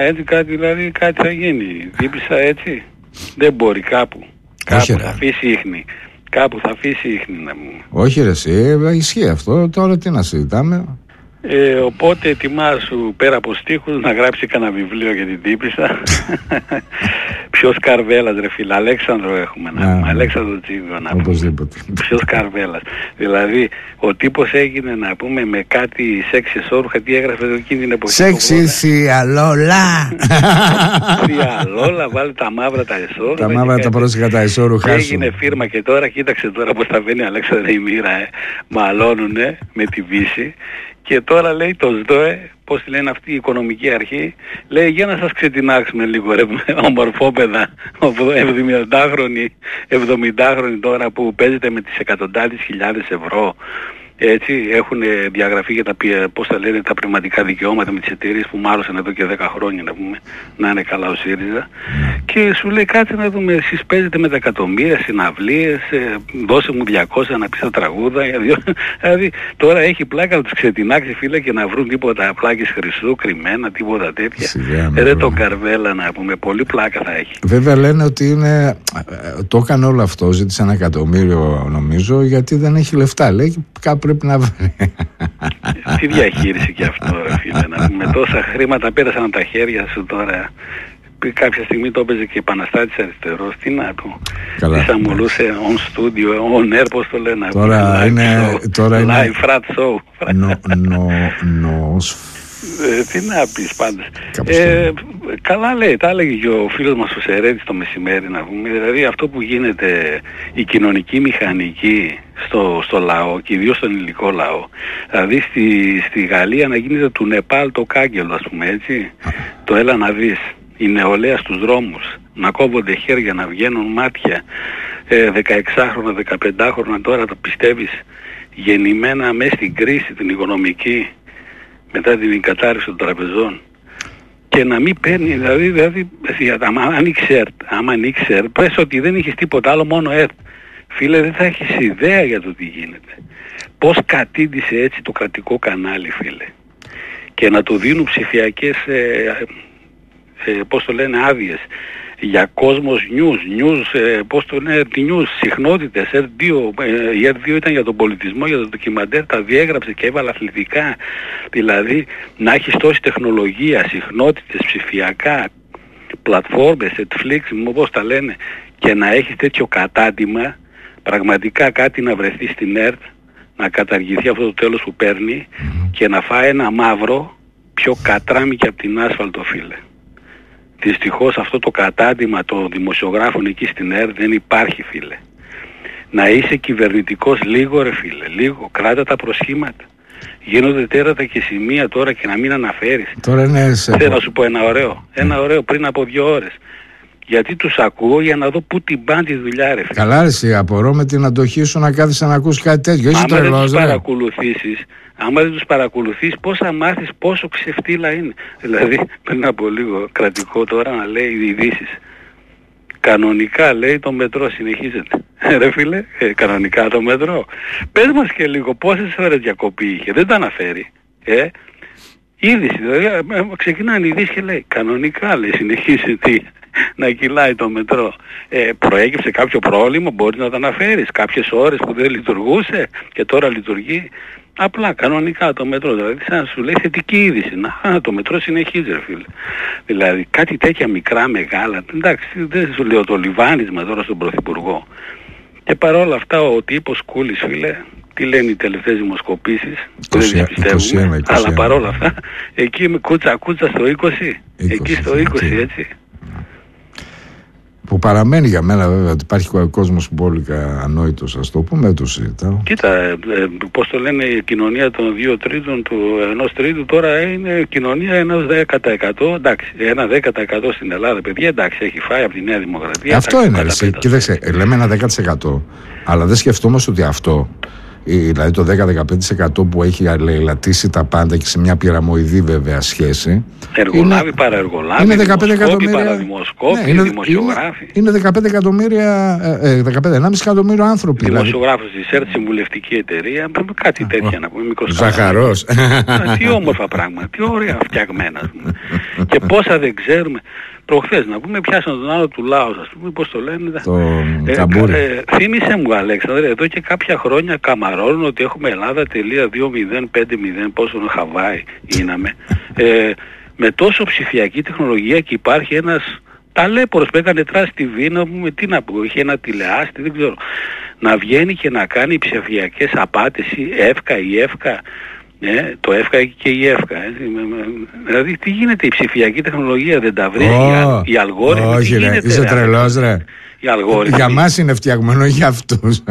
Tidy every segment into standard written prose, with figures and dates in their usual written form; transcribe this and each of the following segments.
Έτσι κάτι, δηλαδή κάτι θα γίνει. Δίπλησα έτσι. Δεν μπορεί κάπου. Όχι, κάπου θα αφήσει ίχνη. Κάπου θα αφήσει ίχνη να μου. Όχι ρε εσύ, ισχύει αυτό. Τώρα τι να συζητάμε. Οπότε ετοιμάσου πέρα από στίχους να γράψει κανένα βιβλίο για την Δίπλησα. Ποιος Καρβέλας ρε φίλε, Αλέξανδρο έχουμε να πούμε, Αλέξανδρο Τσίγκο να πούμε. Οπωσδήποτε. Ποιος Καρβέλας. Δηλαδή ο τύπος έγινε να πούμε με κάτι σεξ εσώρουχα, τι έγραφε εδώ εκείνη την εποχή. Σεξι σιαλόλα. Σιαλόλα, βάλε τα μαύρα τα εσώρουχα. Τα μαύρα τα πρόσεχα τα εσώρουχα σου. Έγινε φίρμα και τώρα κοίταξε τώρα πως θα βαίνει Αλέξανδρο η μοίρα. Μαλώνουνε με τη Βύση. Και τώρα λέει το ΣΔΟΕ, πώς λένε αυτή η οικονομική αρχή, λέει για να σας ξετινάξουμε λίγο ρε ομορφόπεδα, 70χρονοι τώρα που παίζετε με τις εκατοντάδες χιλιάδες ευρώ. Έτσι έχουν διαγραφεί για τα, πώς θα λένε, τα πνευματικά δικαιώματα με τις εταιρείες που μάλωσαν εδώ και 10 χρόνια να πούμε, να είναι καλά ο ΣΥΡΙΖΑ. Και σου λέει κάτσε να δούμε, εσείς παίζετε με τα εκατομμύρια συναυλίες, δώσε μου 200 να πεις τα τραγούδα. Δηλαδή τώρα έχει πλάκα να τους ξετινάξει φίλε και να βρουν τίποτα πλάκες χρυσού, κρυμμένα, τίποτα τέτοια. Ρε το Καρβέλα να πούμε, πολύ πλάκα θα έχει. Βέβαια λένε ότι είναι, το έκανε όλο αυτό, ζήτησε 1 εκατομμύριο νομίζω, γιατί δεν έχει λεφτά. Λέει κάπου πρέπει να βρει. Τι διαχείριση και αυτό ρε φίλε, να πούμε, τόσα χρήματα πέρασαν από τα χέρια σου τώρα. Κάποια στιγμή το έπαιζε και Επαναστάτης Αριστερός, τι να του. Τι θα μουλούσε on studio, on air, πώς το λένε. Τώρα είναι live frat show. Τι να πεις πάντως. Καλά λέει, τα έλεγε και ο φίλος μας ο Σερέτης το μεσημέρι να πούμε. Δηλαδή αυτό που γίνεται, η κοινωνική μηχανική στο λαό και ιδίως στον ελληνικό λαό. Δηλαδή στη Γαλλία να γίνεται του Νεπάλ το κάγκελο ας πούμε έτσι. Το έλα να δεις. Η νεολαία στους δρόμους, να κόβονται χέρια, να βγαίνουν μάτια, 16χρονα, 15χρονα τώρα το πιστεύεις, γεννημένα μέσα στην κρίση την οικονομική, μετά την κατάρρευση των τραπεζών, και να μην παίρνει, δηλαδή άμα ανοίξει ΕΡΤ, πες ότι δεν έχεις τίποτα άλλο, μόνο ΕΡΤ. Φίλε, δεν θα έχεις ιδέα για το τι γίνεται. Πώς κατήντησε έτσι το κρατικό κανάλι, φίλε. Και να του δίνουν ψηφιακές... πώς το λένε, άδειες για κόσμος news, πώς το λένε, news, συχνότητες, η R2 ήταν για τον πολιτισμό, για το ντοκιμαντέρ, τα διέγραψε και έβαλε αθλητικά, δηλαδή να έχεις τόση τεχνολογία, συχνότητες, ψηφιακά, πλατφόρμες, Netflix, πώς τα λένε, και να έχεις τέτοιο κατάντημα, πραγματικά κάτι να βρεθεί στην ΕΡΤ, να καταργηθεί αυτό το τέλος που παίρνει και να φάει ένα μαύρο πιο κατράμι και από την άσφαλτο, φίλε. Δυστυχώς αυτό το κατάντημα των δημοσιογράφων εκεί στην ΕΡΤ δεν υπάρχει, φίλε. Να είσαι κυβερνητικός λίγο ρε φίλε, λίγο, κράτα τα προσχήματα. Γίνονται τέρατα και σημεία τώρα και να μην αναφέρεις. Τώρα είναι θέλω να σου πω ένα ωραίο πριν από 2 ώρες. Γιατί τους ακούω για να δω πού την πάνε τη δουλειά ρε φίλε. Καλά ρε, απορώ με την αντοχή σου να κάθεσαι να ακούσεις κάτι τέτοιο. Άμα δεν τους παρακολουθείς, πώς θα μάθεις πόσο ξεφτύλα είναι. Δηλαδή, πριν από λίγο κρατικό τώρα να λέει ειδήσεις. Κανονικά λέει το μετρό συνεχίζεται. Ρε φίλε, κανονικά το μετρό. Πες μας και λίγο πόσες ώρες διακοπή είχε. Δεν τα αναφέρει. Είδηση. Δηλαδή, ξεκινάνε ειδήσεις και λέει κανονικά λέει συνεχίζεται να κυλάει το μετρό. Προέκυψε κάποιο πρόβλημα, μπορείς να το αναφέρεις. Κάποιες ώρες που δεν λειτουργούσε και τώρα λειτουργεί. Απλά κανονικά το μετρό, δηλαδή σαν να σου λέει θετική είδηση. Το μετρό συνεχίζει ρε φίλε. Δηλαδή κάτι τέτοια μικρά, μεγάλα, εντάξει δεν σου λέω το λιβάνισμα τώρα στον Πρωθυπουργό. Και παρόλα αυτά ο τύπος Κούλης φίλε, τι λένε οι τελευταίες δημοσκοπήσεις, δεν πιστεύουμε, αλλά παρόλα αυτά εκεί με κούτσα στο 20, εκεί στο 20 έτσι. Που παραμένει για μένα βέβαια ότι υπάρχει ο κόσμος μπόλικα ανόητος, ας το πούμε, το συζητάω. Κοίτα, πώς το λένε, η κοινωνία των 2 τρίτων του 1 τρίτου τώρα είναι κοινωνία 10%. Εντάξει, 10% στην Ελλάδα, παιδιά, εντάξει, έχει φάει από τη Νέα Δημοκρατία. Αυτό είναι, κοίταξε, λέμε 10%, αλλά δεν σκεφτόμαστε ότι αυτό δηλαδή το 10-15% που έχει αλεηλατήσει τα πάντα και σε μια πυραμοειδή βέβαια σχέση. Εργολάβοι, παραεργολάβοι, είναι 15 εκατομμύρια, παραδημοσκόποι, δημοσιογράφοι. Είναι 15 εκατομμύρια, 15,5 εκατομμύριο άνθρωποι. Δημοσιογράφος της ΕΡΤ, συμβουλευτική εταιρεία, κάτι τέτοια να πούμε. Ζαχαρός. Τι όμορφα πράγματα, τι ωραία φτιαγμένα. Και πόσα δεν ξέρουμε. Προχθές να πούμε πιάσαν τον άλλο του Λάος, ας πούμε, πώς το λένε. Θύμισε μου, Αλέξανδρε, εδώ και κάποια χρόνια καμαρώνουν ότι έχουμε Ελλάδα.2.0, 5.0, πόσο είναι Χαβάη γίναμε. Με τόσο ψηφιακή τεχνολογία και υπάρχει ένας ταλέπορος που έκανε τράση στη Βίνα, τι να πω, είχε ένα τηλεάστη, δεν ξέρω, να βγαίνει και να κάνει ψηφιακές απάτες, η ΕΦΚΑ, το ΕΦΚΑ και η ΕΦΚΑ. Δηλαδή τι γίνεται, η ψηφιακή τεχνολογία δεν τα βρει, οι αλγόριθμοι. Όχι ρε, είσαι τρελός ρε. Για μας είναι φτιαγμένο, για αυτούς.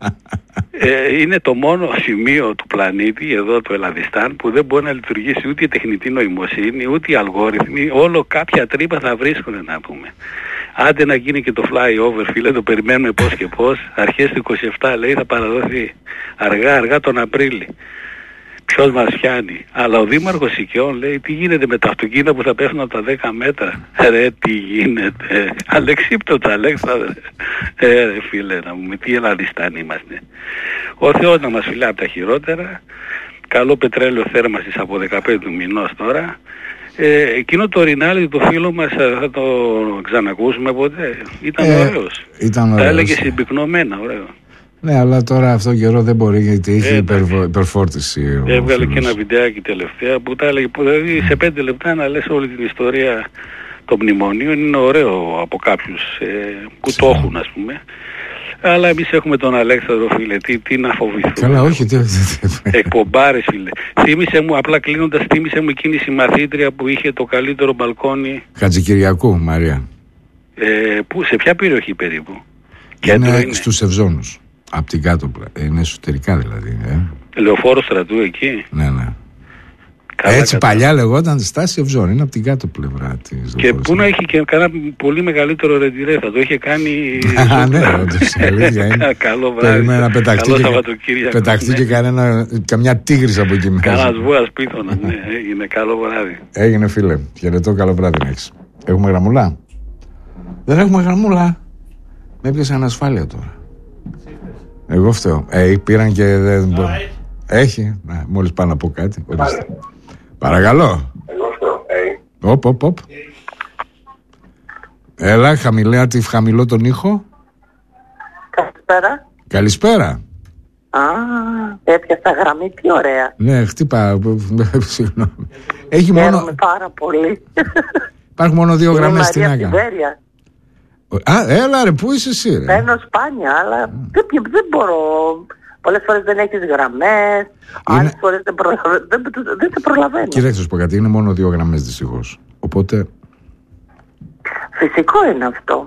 Είναι το μόνο σημείο του πλανήτη, εδώ το Ελλαδιστάν, που δεν μπορεί να λειτουργήσει ούτε η τεχνητή νοημοσύνη, ούτε οι αλγόριθμοι. Όλο κάποια τρύπα θα βρίσκουν, να πούμε. Άντε να γίνει και το flyover, φίλε, το περιμένουμε πώς και πώς. Αρχές του 27 λέει θα παραδοθεί. Αργά τον Απρίλη. Ποιος μας πιάνει. Αλλά ο Δήμαρχος Οικειών λέει τι γίνεται με τα αυτοκίνητα που θα πέφτουν από τα 10 μέτρα. Ρε τι γίνεται. Αλεξίπτωτα Αλέξανδρε. Ρε φίλε να πούμε τι Ελλαδιστάν είμαστε. Ο Θεός να μας φυλάει από τα χειρότερα. Καλό πετρέλαιο θέρμανσης από 15 του μηνός τώρα. Εκείνο το Ρινάλη το φίλο μας θα το ξανακούσουμε ποτέ. Ήταν ωραίος. Τα έλεγε συμπυκνωμένα, ωραίο. Ναι, αλλά τώρα αυτό καιρό δεν μπορεί γιατί έχει υπερφόρτιση. Έβγαλε και ένα βιντεάκι τελευταία που τα έλεγε, δηλαδή σε 5 λεπτά να λες όλη την ιστορία των μνημονίων. Είναι ωραίο από κάποιους που το έχουν, ας πούμε. Αλλά εμείς έχουμε τον Αλέξανδρο, φίλε, τι να φοβηθούμε. Καλά, όχι. Εκπομπάρες, φίλε. Θύμισε μου, απλά κλείνοντας, θύμισε μου εκείνη η συμμαθήτρια που είχε το καλύτερο μπαλκόνι. Χατζικυριακού, Μαρία. Σε ποια περιοχή περίπου? Είναι στους Ευζώνους. Απ' την κάτω, είναι εσωτερικά δηλαδή. Λεωφόρο Στρατού εκεί. Ναι. Έτσι παλιά λεγόταν στάση Ευζών, είναι από την κάτω πλευρά της. Και πού να έχει και κανένα πολύ μεγαλύτερο ρεντιρέ, θα το είχε κάνει. Ναι, όντως, η αλήθεια είναι. Καλό βράδυ. Περίμενε να πεταχτεί και καμιά τίγρης από εκεί μέσα. Κανένας βούας πίθωνα, ναι, έγινε καλό βράδυ. Έγινε φίλε, χαιρετώ, καλό βράδυ να έχεις. Έχουμε γραμμούλα? Δεν έχουμε γραμμούλα. Με έπιασε ανασφάλεια τώρα. Εγώ φταίω. Πήραν και δεν μπορώ. Έχει. Μόλις πάω να πω κάτι. Παρακαλώ. Οπ. Έλα, χαμηλό τον ήχο. Καλησπέρα. Καλησπέρα. Έπιασα γραμμή, τι ωραία. Ναι, χτύπα. Συγγνώμη. Έχει μόνο. Χαίρομαι πάρα πολύ. Υπάρχουν μόνο 2 γραμμές στην Άγκα. Έλα ρε, πού είσαι εσύ ρε? Παίρνω σπάνια, αλλά δεν μπορώ. Πολλές φορές δεν έχεις γραμμές, άλλες φορές δεν σε προλαβαίνω. Κοίταξε, σου πω κάτι, είναι μόνο 2 γραμμές δυστυχώς. Οπότε... Φυσικό είναι αυτό.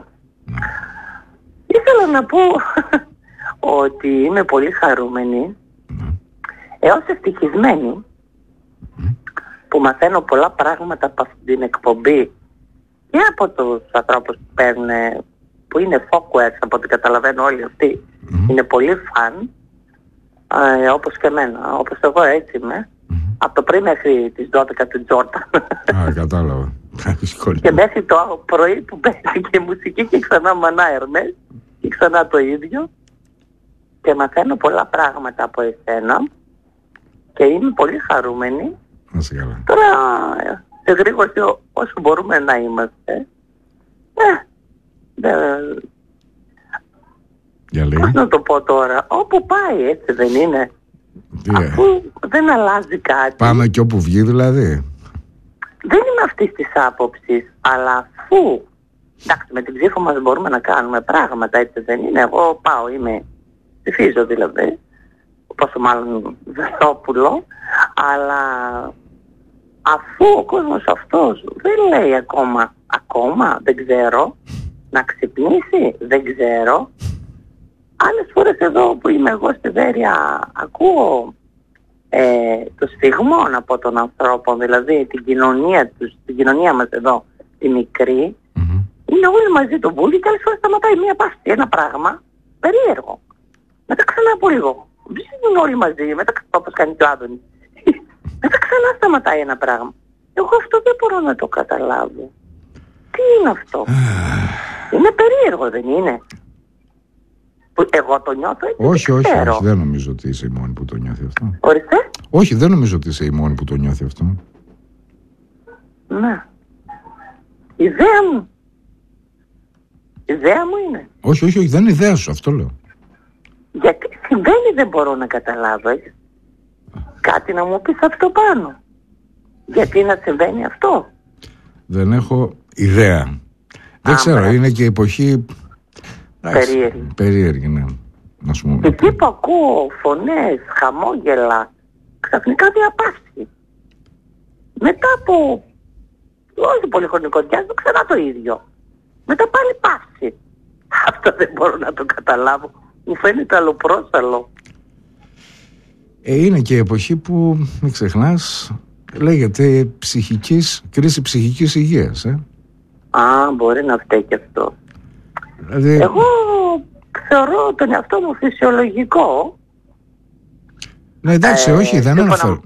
Ήθελα να πω ότι είμαι πολύ χαρούμενη, έως ευτυχισμένη, που μαθαίνω πολλά πράγματα από αυτή την εκπομπή και από τους ανθρώπους που είναι followers, από ό,τι καταλαβαίνω όλοι αυτοί. Είναι πολύ φαν, όπως και εμένα, όπως εγώ έτσι είμαι. Από το πριν μέχρι τις 12 του Τζόρνταν. Κατάλαβα. Και μέχρι το πρωί που παίζει και μουσική και ξανά Μανά Ερμές και ξανά το ίδιο. Και μαθαίνω πολλά πράγματα από εσένα και είμαι πολύ χαρούμενη. Τώρα σε γρήγορση όσο μπορούμε να είμαστε. Πώς να το πω τώρα, όπου πάει, έτσι δεν είναι? Αφού δεν αλλάζει κάτι. Πάμε και όπου βγει δηλαδή. Δεν είμαι αυτής της άποψης, αλλά αφού εντάξει, με την ψήφο μας μπορούμε να κάνουμε πράγματα, έτσι δεν είναι? Εγώ πάω, ψηφίζω δηλαδή, πόσο μάλλον Βελόπουλο, αλλά αφού ο κόσμος αυτός δεν λέει ακόμα δεν ξέρω, να ξυπνήσει δεν ξέρω. Άλλες φορές εδώ που είμαι εγώ στη Βέρεια ακούω το σφιγμό από των ανθρώπων, δηλαδή την κοινωνία μας εδώ, τη μικρή, είναι όλοι μαζί το βούλι και άλλες φορές σταματάει μία πάστη, ένα πράγμα περίεργο. Μετά ξανά από λίγο Βγαίνουν όλοι μαζί, μετά όπως κάνει το Άδωνη. Μετά ξανά σταματάει ένα πράγμα. Εγώ αυτό δεν μπορώ να το καταλάβω. Τι είναι αυτό? Είναι περίεργο, δεν είναι? Που εγώ το νιώθω έτσι. Όχι, δεν νομίζω ότι είσαι η μόνη που το νιώθει αυτό. Ορίστε. Όχι, δεν νομίζω ότι είσαι η μόνη που το νιώθει αυτό. Ναι. Ιδέα μου. Ιδέα μου είναι. Όχι, δεν είναι ιδέα σου, αυτό λέω. Γιατί συμβαίνει δεν μπορώ να καταλάβω. Κάτι να μου πεις αυτό πάνω. Γιατί να συμβαίνει αυτό? Δεν έχω ιδέα. Δεν ξέρω, είναι και εποχή περίεργη, ναι. Εκεί που ακούω φωνές, χαμόγελα, ξαφνικά διαπάσει. Μετά από όχι πολύ χρονικό διάστημα, ξανά το ίδιο. Μετά πάλι πάση. Αυτό δεν μπορώ να το καταλάβω. Μου φαίνεται αλλοπρόσαλλο. Είναι και η εποχή που, μην ξεχνάς, λέγεται κρίση ψυχικής υγείας. Μπορεί να φταίει και αυτό. Δηλαδή... Εγώ θεωρώ τον εαυτό μου φυσιολογικό. Ναι, εντάξει, όχι, δεν αναφέρω.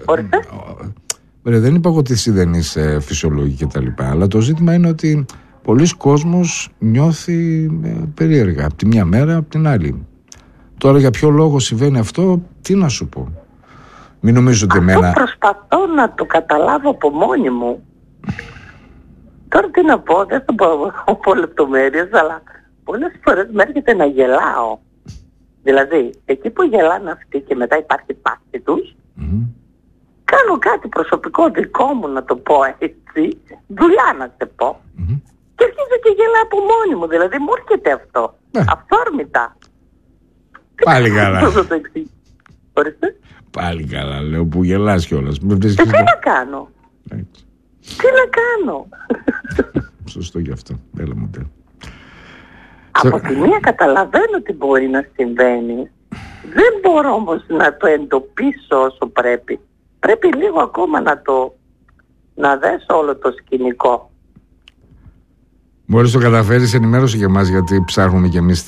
Δεν είπα ότι εσύ δεν είσαι φυσιολογική κτλ. Αλλά το ζήτημα είναι ότι πολλοί κόσμος νιώθει περίεργα από τη μια μέρα από την άλλη. Τώρα για ποιο λόγο συμβαίνει αυτό, τι να σου πω. Μην νομίζω ότι εμένα... Προσπαθώ να το καταλάβω από μόνη μου. Τώρα τι να πω, δεν θα πω λεπτομέρειες, αλλά πολλές φορές με έρχεται να γελάω. Δηλαδή, εκεί που γελάνε αυτοί και μετά υπάρχει πάστη τους, κάνω κάτι προσωπικό δικό μου, να το πω έτσι, δουλειά να σε πω, και αρχίζω και γελάω από μόνη μου, δηλαδή μου έρχεται αυτό, αυθόρμητα. Πάλι καλά. Ορίστε. Πάλι καλά, λέω, που γελάς κιόλας. Και τι να κάνω. Τι να κάνω. Σωστό γι' αυτό. Έλα μου τέλει. Από τη μία καταλαβαίνω τι μπορεί να συμβαίνει. Δεν μπορώ όμως να το εντοπίσω όσο πρέπει. Πρέπει λίγο ακόμα να δες όλο το σκηνικό. Μόλις το καταφέρεις, ενημέρωσε και εμάς, γιατί ψάχνουμε και εμείς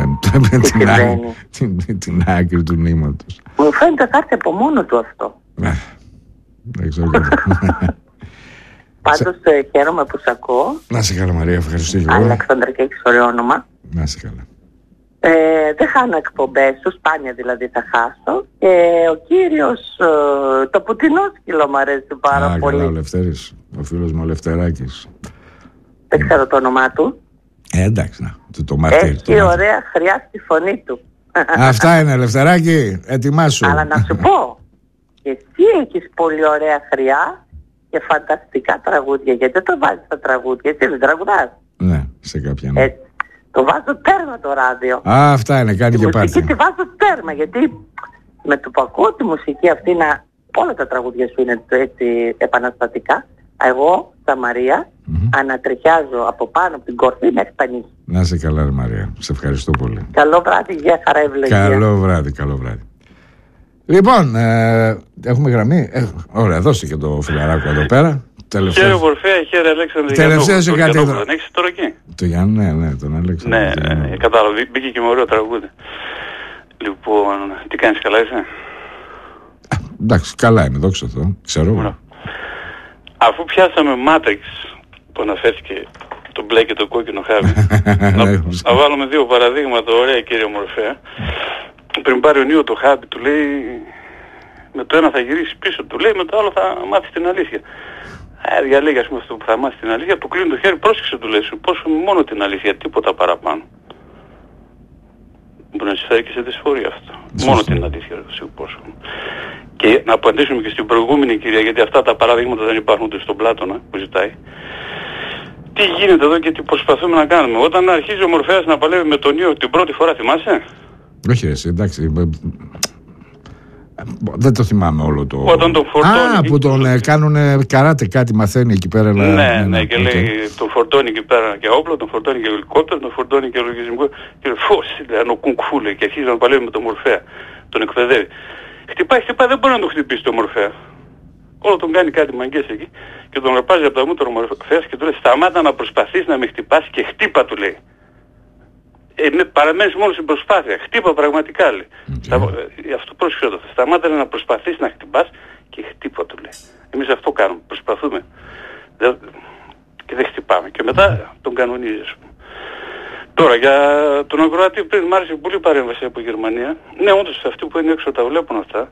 την άκρη του νήματος. Μου φαίνεται θα έρθει από μόνο του αυτό. Δεν ξέρω. Πάντως χαίρομαι που σ' ακούω. Να σε καλά, Μαρία, ευχαριστώ και εγώ. Αλέξανδρα, και έχεις ωραίο όνομα. Να σε καλά. Δεν χάνω εκπομπές σου, σπάνια δηλαδή θα χάσω. Και ο κύριος, το πουτινόσκυλο μου αρέσει πάρα πολύ. Καλά, ο Λευτέρης, ο φίλος μου ο Λευτεράκης. Δεν ξέρω το όνομά του. Εντάξει, να, το μαρτύρι. Έχει ωραία χρειά στη φωνή του. Αυτά είναι, Λευτεράκη, ετοιμάσου. Αλλά να σου πω, εσύ έχεις πολύ ωραία χρειά και φανταστικά τραγούδια. Γιατί δεν το βάζεις στα τραγούδια, εσύ δεν τραγουδάς. Ναι, σε κάποια ναι. Το βάζω τέρμα το ράδιο. Αυτά είναι, κάνει και πάρτι. Τη μουσική τη βάζω τέρμα, γιατί με το που ακούω τη μουσική αυτή, όλα τα τραγούδια σου είναι έτσι επαναστατικά. Εγώ, στα Μαρία, ανατριχιάζω από πάνω από την κορφή μέχρι τα νύχια. Να είσαι καλά, ρε Μαρία. Σε ευχαριστώ πολύ. Καλό βράδυ, γεια χαρά, ευλογία. Καλό βράδυ. Λοιπόν, έχουμε γραμμή. Ωραία, δώστε και το φιλαράκο εδώ πέρα. Χαίρε Μορφέα, χαίρε Αλέξανδρε. Τελευταία σε κάτι εδώ. Τον έχεις τώρα εκεί. Το Γιάννη, ναι, τον Αλέξανδρο. Ναι, κατάλαβα, μπήκε και με ωραίο τραγούδι. Λοιπόν, τι κάνεις, καλά είσαι? Εντάξει, καλά είμαι, δόξα τω Θεώ. Ξέρω. Αφού πιάσαμε Matrix που αναφέρθηκε το μπλε και το κόκκινο χάβι, να βάλουμε δύο παραδείγματα ωραία, κύριε Μορφέα. Πριν πάρει ο Νίο το χάμπι, του λέει, με το ένα θα γυρίσει πίσω, του λέει, με το άλλο θα μάθεις την αλήθεια. Διαλέγει, ας πούμε, αυτό που θα μάθεις την αλήθεια, του κλείνει το χέρι, πρόσεξε, του λέει, σου πόσο μόνο την αλήθεια, τίποτα παραπάνω. Μπορεί να σου φέρει και σε δυσφορία αυτό. Μόνο την αλήθεια, σου πόσο. Και να απαντήσουμε και στην προηγούμενη κυρία, γιατί αυτά τα παραδείγματα δεν υπάρχουν ούτε στον Πλάτωνα που ζητάει. Τι γίνεται εδώ και τι προσπαθούμε να κάνουμε. Όταν αρχίζει ο Μορφέας να παλεύει με τον Νίο την πρώτη φορά, θυμάσαι? Όχι, εσύ, εντάξει. Δεν το θυμάμαι όλο το... Όταν τον φορτώνει... που τον κάνουνε καράτε, κάτι μαθαίνει εκεί πέρα. Ναι, και λέει, τον φορτώνει εκεί πέρα και όπλο, τον φορτώνει και ελικόπτερο, τον φορτώνει και λογισμικό. Και λέει, φως, είναι ο κουνκφού, λέει, και αρχίζει να παλεύει με τον Μορφέα. Τον εκπαιδεύει. Χτυπάει, δεν μπορεί να τον χτυπήσει τον Μορφέα. Όλο τον κάνει κάτι μαγκές εκεί και τον ραπάζει από τα μούτρα ο Μορφέας και του λέει, σταμάτα να προσπαθείς να με χτυπάς και χτύπα, του λέει. παραμένεις μόνο στην προσπάθεια. Χτύπα πραγματικά, λέει. Αυτό πρόσεξε το. Σταμάτα να προσπαθείς να χτυπάς και χτύπα, του λέει. Εμείς αυτό κάνουμε. Προσπαθούμε. Και δεν χτυπάμε. Και μετά τον κανονίζεις. Τώρα για τον ακροατή πριν μ' άρεσε πολύ παρέμβαση από Γερμανία. Ναι, όντως αυτοί που είναι έξω τα βλέπουν αυτά.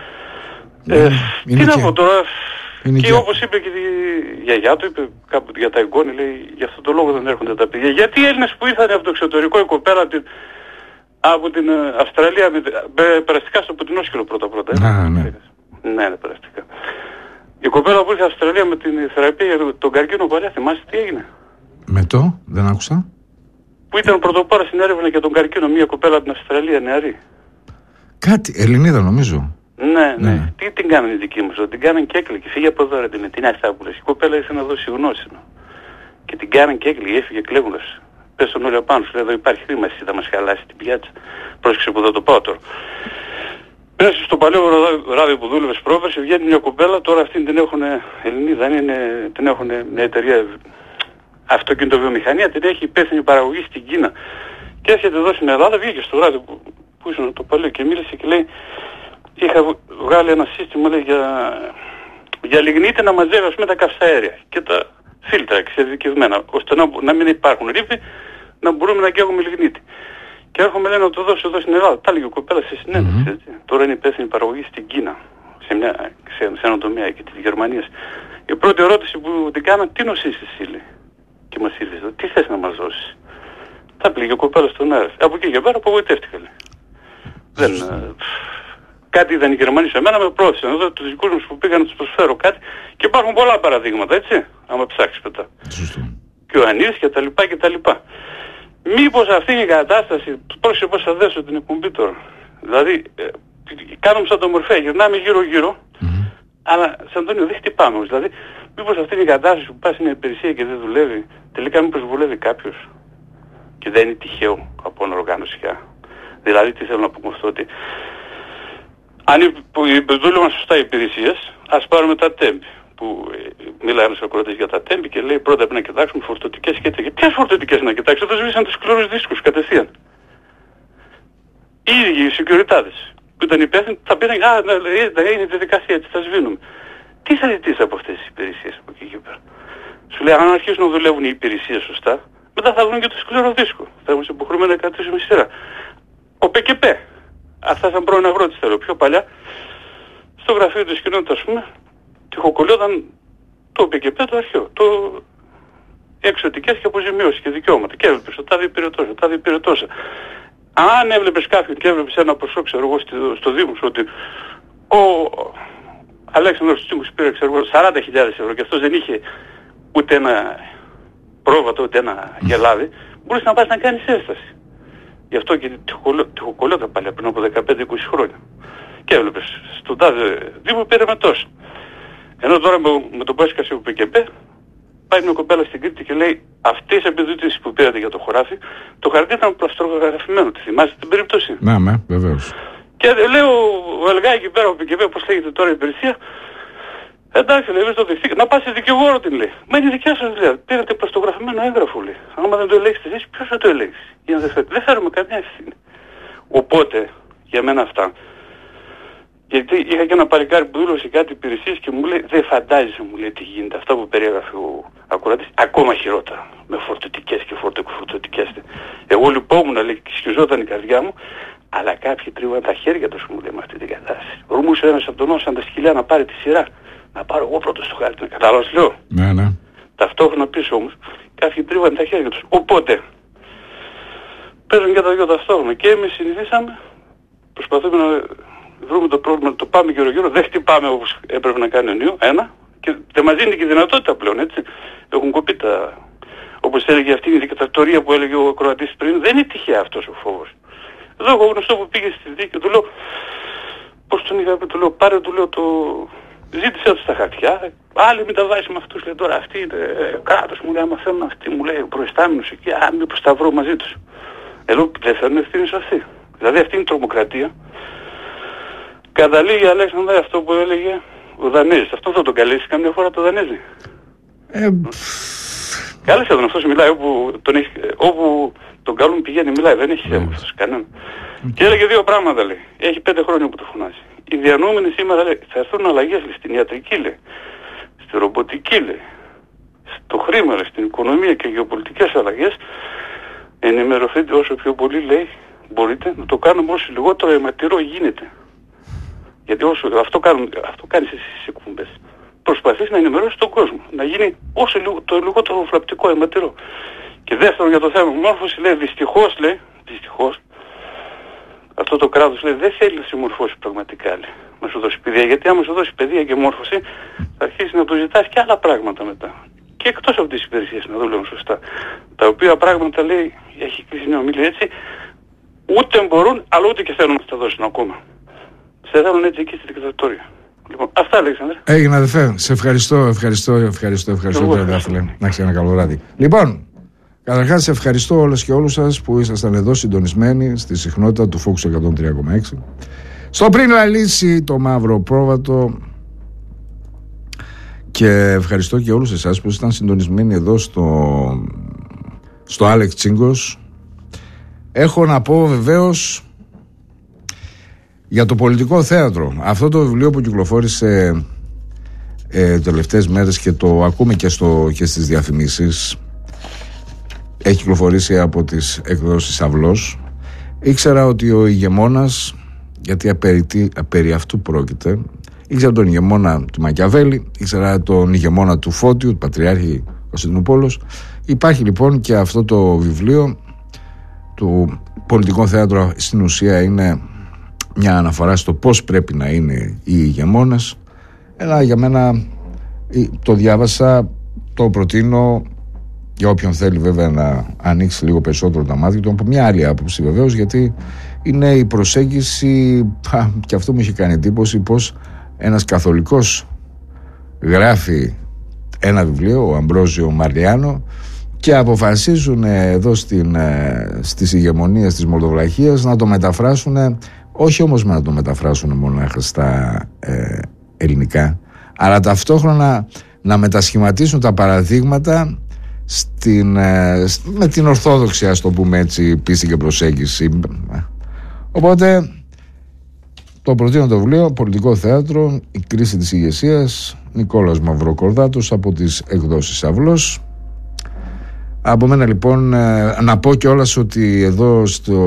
Τι να πω τώρα. Και όπως είπε και η γιαγιά του, είπε κάπου για τα εγγόνια, λέει, για αυτόν τον λόγο δεν έρχονται τα παιδιά. Γιατί οι Έλληνες που ήρθαν από το εξωτερικό, η κοπέλα από την Αυστραλία, περαστικά στο Πουτινόσκυλο πρώτα-πρώτα. Ναι, περαστικά. Η κοπέλα που ήρθε στην Αυστραλία με την θεραπεία για τον καρκίνο παλιά, θυμάστε τι έγινε? Δεν άκουσα. Που ήταν πρωτοπόρα στην έρευνα για τον καρκίνο, μια κοπέλα από την Αυστραλία, νεαρή. Κάτι, Ελληνίδα νομίζω. Ναι. Τι την κάνανε οι δικοί μας, την κάνανε και έκλαιγε. Φύγε από εδώ, ρε, την είναι αυτά που λες. Η κοπέλα ήρθε να δώσει γνώση. Και την κάνανε και έκλαιγε, έφυγε κλαίγοντας. Πες τον όλοι απάνω σου, λέει, εδώ υπάρχει χρήμα, εσύ θα μας χαλάσει την πιάτσα. Πρόσεξε που θα το πάω τώρα. Μέσα στο παλαιό ράδιο που δούλευες πρόπερση, βγαίνει μια κοπέλα, τώρα αυτήν την έχουν Ελληνίδα, την έχουν μια εταιρεία αυτοκινητοβιομηχανία, την έχει υπεύθυνη παραγωγή στην Κίνα. Και έρχεται εδώ στην Ελλάδα, βγήκε στο ράδιο που ήσουν το παλαιό και μίλησε και λέει, είχα βγάλει ένα σύστημα, λέει, για λιγνίτη να μαζεύει, ας πούμε, τα καυσαέρια και τα φίλτρα εξειδικευμένα, ώστε να μην υπάρχουν ρήποι, να μπορούμε να καίγουμε λιγνίτη. Και έρχομαι, λέει, να το δώσω εδώ στην Ελλάδα. Τα έλεγε ο κοπέλα σε συνέντευξη, έτσι. Τώρα είναι υπεύθυνη παραγωγή στην Κίνα, σε ένα τομέα εκεί της Γερμανίας. Η πρώτη ερώτηση που την κάνα, τι νοσήσεις εσύ, λέει, και μας ήρθε εδώ, τι θες να μας δώσεις? Τα πήγε ο κοπέλας στον αέρα. Από εκεί και πέρα απογοητεύτηκα, λέει. Κάτι είδαν οι Γερμανοί σε μένα, με πρόθεσαν εδώ τους δικούς μου που πήγαν να τους προσφέρω κάτι και υπάρχουν πολλά παραδείγματα, έτσι, άμα ψάξεις μετά. Και ο Ανής και τα λοιπά και τα λοιπά. Μήπως αυτή η κατάσταση, πρόσεχε πώς θα δέσω την εκπομπή τώρα. Δηλαδή, κάνουμε σαν το Μορφέα, γυρνάμε γύρω-γύρω, αλλά σαν τον δεν χτυπάμε όμως. Δηλαδή, μήπως αυτή είναι η κατάσταση που πας στην υπηρεσία και δεν δουλεύει, τελικά μήπως βουλεύει κάποιος και δεν είναι τυχαίο από οργάνωση πια. Δηλαδή, τι θέλω να πω με αυτό, ότι αν δούλευαν σωστά οι υπηρεσίες, ας πάρουμε τα τέμπη. Που μιλάει ένας ακροατής για τα τέμπη και λέει πρώτα πρέπει να κοιτάξουμε φορτωτικές και τέτοια. Ποιες φορτωτικές να κοιτάξουμε? Εδώ σβήσαν τους σκληρούς δίσκους κατευθείαν. Οι ίδιοι οι σεκιουριτάδες που ήταν υπεύθυνοι θα πήραν, είναι η διαδικασία, έτσι θα σβήνουμε. Τι θα ζητήσει από αυτές τις υπηρεσίες από εκεί και πέρα? Σου λέει, αν αρχίσουν να δουλεύουν οι υπηρεσίες σωστά, μετά θα βρουν και το σκληρό δίσκο. Θα είμαστε υποχρεωμένοι να κρατήσουμε σειρά. Ο ΠΚΠ. Αυτά σαν πρώην αγρότης θέλω. Πιο παλιά, στο γραφείο της κοινότητας, ας πούμε, τυχοκολλιόταν το ΠΚΠ το αρχαίο. Το εξωτικές και αποζημιώσεις και δικαιώματα. Και έβλεπες ότι τα διπηρετώσα. Αν έβλεπες κάποιον και έβλεπες ένα ποσό, ξέρω εγώ, στο Δήμο σου, ότι ο Αλέξανδρος Τσίγκους πήρε, ξέρω εγώ, 40.000 ευρώ και αυτός δεν είχε ούτε ένα πρόβατο, ούτε ένα γελάδι, μπορείς να πας να κάνεις έσταση. Γι' αυτό και τυχοκολλιόταν πάλι πριν από 15-20 χρόνια. Και έβλεπες, στον τάδε Δήμο πήρε με τόσο. Ενώ τώρα με τον Πέσκαση που ΠΚΠ, πάει μια κοπέλα στην Κρήτη και λέει αυτές οι επιδοτήσεις που πήρατε για το χωράφι, το χαρτί ήταν πλαστρογραφημένο. Τη θυμάστε την περίπτωση? Ναι, βεβαίως. Και λέει ο Ελγάη εκεί πέρα, ο ΠΚΠ, πώς λέγεται τώρα η υπηρεσία, εντάξει, λέει, το δεχτήκα. Να πας σε δικηγόρο, την λέει. Μα είναι η δικιά σας δουλειά. Πήρατε πλαστογραφημένο έγγραφο, λέει. Άμα δεν το ελέγξετε εσείς, ποιος θα το ελέγξει? Για να δεν φέρουμε καμιά ευθύνη. Οπότε, για μένα αυτά. Γιατί είχα και ένα παλικάρι που δούλευε σε κάτι υπηρεσίες και μου λέει, δεν φαντάζεσαι, μου λέει, τι γίνεται. Αυτά που περιέγραφε ο ακροατής, ακόμα χειρότερα. Με φορτωτικές και φορτωτικές. Εγώ λυπόμουν, λέει, και σκιζόταν η καρδιά μου, αλλά κάποιοι τρίβαν τα χέρια τους, μου λέει, με αυτή την κατάσταση. Ορμούσε ένας από τον σαν τα σκυλιά να πάρει τη σειρά. Να πάρω εγώ πρώτος στο χάρτη. Κατάλαβες, λέω. Ναι. Ταυτόχρονα πίσω όμως, κάποιοι τρίβαν τα χέρια τους. Οπότε, παίζουν και τα δυο ταυτόχρονα. Και εμείς συνηθίσαμε, προσπαθούμε να βρούμε το πρόβλημα, το πάμε γύρω-γύρω, δεν χτυπάμε όπως έπρεπε να κάνει ο νιου, ένα, και δεν μας δίνει και δυνατότητα πλέον, έτσι. Έχουν κοπεί τα, όπως έλεγε αυτή η δικτατορία που έλεγε ο ακροατής πριν, δεν είναι τυχαία αυτός ο φόβος. Εδώ έχω γνωστό που πήγε στη δίκη, του λέω, πώς τον είχα πει, του λέω, πάρε, του λέω, το ζήτησέ του στα χαρτιά, άλλοι μην τα βάζεις με αυτούς, λέει, τώρα αυτοί είναι κράτος, μου λέει, άμα θέλουν αυτοί, μου λέει, προϊστάμενους εκεί, μήπως τα βρω μαζί τους. Εδώ δεν θέλουν ευθύνη σε αυτή. Δηλαδή αυτή είναι η τρομοκρατία. Καταλήγει, Αλέξανδρε, αυτό που έλεγε ο Δανέζης. Αυτό θα τον καλέσει καμιά φορά το Δανέζι? Κάλεσε τον, αυτός μιλάει όπου τον καλούν πηγαίνει, μιλάει, δεν έχει θέμα αυτός κανένα. Και έλεγε δύο πράγματα, λέει. Έχει 5 χρόνια που το φωνάζει. Οι διανοούμενοι σήμερα, λέει, θα έρθουν αλλαγές, λέει, στην ιατρική, λέει, στη ρομποτική, λέει, στο χρήμα, λέει, στην οικονομία και γεωπολιτικές αλλαγές. Ενημερωθείτε όσο πιο πολύ, λέει, μπορείτε, να το κάνουμε όσο λιγότερο αιματηρό γίνεται. Γιατί αυτό κάνεις εσύ στις εκπομπές. Προσπαθείς να ενημερώσεις τον κόσμο, να γίνει όσο το λιγότερο φλαπτικό αιματηρό. Και δεύτερον, για το θέμα μόρφωση, λέει, δυστυχώς, αυτό το κράτος, λέει, δεν θέλει να συμμορφώσει πραγματικά, λέει, να σου δώσει παιδεία. Γιατί άμα σου δώσει παιδεία και μόρφωση, θα αρχίσει να του ζητάς και άλλα πράγματα μετά. Και εκτός από τις υπηρεσίες, να δουλεύουν σωστά. Τα οποία πράγματα, λέει, έχει κλείσει μια ομιλία έτσι, ούτε μπορούν, αλλά ούτε και θέλουν να τα δώσουν ακόμα. Σε θέλουν έτσι εκεί στη δικτατορία. Λοιπόν, αυτά, Αλέξανδρε. Έγινε, αδελφέ. Σε ευχαριστώ, Τριαντάφυλλε. Να έχεις ένα καλό βράδυ. Λοιπόν, καταρχάς, σε ευχαριστώ όλες και όλους σας που ήσασταν εδώ συντονισμένοι στη συχνότητα του Focus 103,6. Στο πριν λαλήσει το μαύρο πρόβατο. Και ευχαριστώ και όλους εσάς που ήσασταν συντονισμένοι εδώ στο Άλεξ Τσίγκος. Έχω να πω βεβαίως για το πολιτικό θέατρο. Αυτό το βιβλίο που κυκλοφόρησε τελευταίες μέρες και το ακούμε και στις διαφημίσεις, έχει κυκλοφορήσει από τις εκδόσεις Αυλός. Ήξερα ότι ο ηγεμόνας, γιατί περί αυτού πρόκειται, ήξερα τον ηγεμόνα του Μακιαβέλη, ήξερα τον ηγεμόνα του Φώτιου, του Πατριάρχη Κωνσταντινούπολος. Υπάρχει λοιπόν και αυτό το βιβλίο του πολιτικό θέατρο. Στην ουσία είναι μια αναφορά στο πώς πρέπει να είναι οι ηγεμόνες. Αλλά για μένα το διάβασα, το προτείνω για όποιον θέλει βέβαια να ανοίξει λίγο περισσότερο τα μάτια του, από μια άλλη άποψη βεβαίως, γιατί είναι η προσέγγιση, και αυτό μου είχε κάνει εντύπωση, πως ένας καθολικός γράφει ένα βιβλίο, ο Αμπρόζιο Μαριάνο, και αποφασίζουν εδώ στις ηγεμονίες της Μολδοβλαχίας να το μεταφράσουν, όχι όμως να το μεταφράσουν μονάχα στα ελληνικά, αλλά ταυτόχρονα να μετασχηματίσουν τα παραδείγματα με την ορθόδοξη, ας το πούμε έτσι, πίστη και προσέγγιση. Οπότε το προτείνω το βιβλίο Πολιτικό Θέατρο, η κρίση της ηγεσίας, Νικόλαος Μαυροκορδάτος, από τις εκδόσεις Αυλός. Από μένα λοιπόν να πω κιόλας ότι εδώ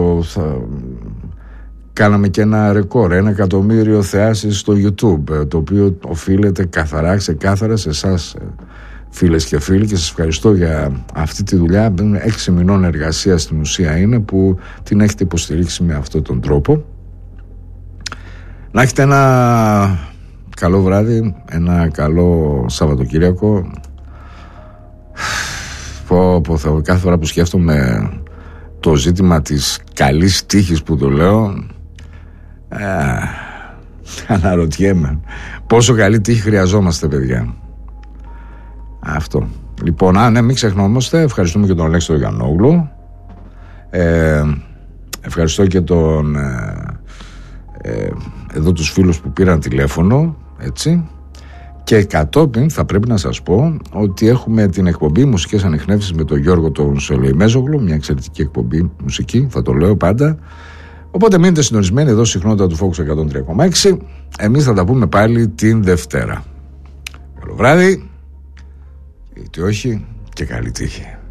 κάναμε και ένα ρεκόρ, 1 εκατομμύριο θεάσεις στο YouTube, το οποίο οφείλεται ξεκάθαρα σε εσάς, φίλες και φίλοι, και σας ευχαριστώ για αυτή τη δουλειά. 6 μηνών εργασία στην ουσία είναι που την έχετε υποστηρίξει με αυτόν τον τρόπο. Να έχετε ένα καλό βράδυ, ένα καλό Σαββατοκύριακο. Κάθε φορά που σκέφτομαι το ζήτημα της καλής τύχης που το λέω, αναρωτιέμαι πόσο καλή τύχη χρειαζόμαστε, παιδιά. Αυτό. Λοιπόν, ναι, μην ξεχνόμαστε, ευχαριστούμε και τον Αλέξη Γιαννόγλου, ευχαριστώ και εδώ τους φίλους που πήραν τηλέφωνο, έτσι. Και κατόπιν θα πρέπει να σας πω ότι έχουμε την εκπομπή Μουσικές Ανιχνεύσεις με τον Γιώργο τον Σολοϊμέζογλου, μια εξαιρετική εκπομπή μουσική, θα το λέω πάντα. Οπότε μείνετε συντονισμένοι εδώ στη συχνότητα του Focus 103,6. Εμείς θα τα πούμε πάλι την Δευτέρα. Καλό βράδυ, είτε όχι, και καλή τύχη.